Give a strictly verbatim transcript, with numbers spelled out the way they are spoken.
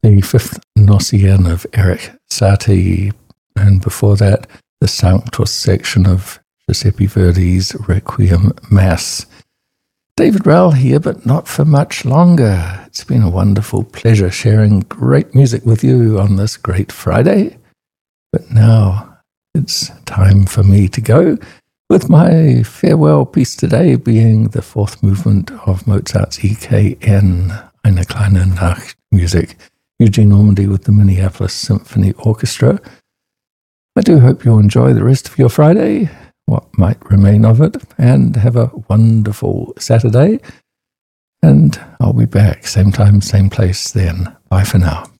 the fifth Gnossian of Erik Satie, and before that, the Sanctus section of Giuseppe Verdi's Requiem Mass. David Rowell here, but not for much longer. It's been a wonderful pleasure sharing great music with you on this great Friday. But now it's time for me to go, with my farewell piece today being the fourth movement of Mozart's E K N, Eine kleine Nachtmusik, Eugene Ormandy with the Minneapolis Symphony Orchestra. I do hope you'll enjoy the rest of your Friday, what might remain of it, and have a wonderful Saturday. And I'll be back, same time, same place then. Bye for now.